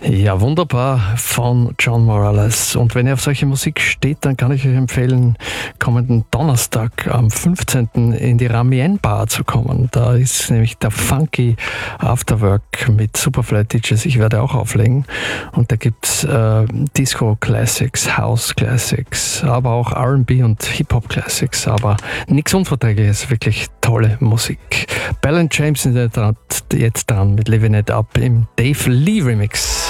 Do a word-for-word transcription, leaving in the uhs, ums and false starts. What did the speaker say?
Ja, wunderbar von John Morales. Und wenn ihr auf solche Musik steht, dann kann ich euch empfehlen, kommenden Donnerstag am fünfzehnten in die Ramien Bar zu kommen. Da ist nämlich der Funky Afterwork mit Superfly-D Js. Ich werde auch auflegen. Und da gibt's äh, Disco Classics, House Classics, aber auch R and B und Hip-Hop Classics. Aber nichts Unverträgliches, wirklich tolle Musik. Bell and James sind jetzt dran mit Living It Up im Dave Lee Remix.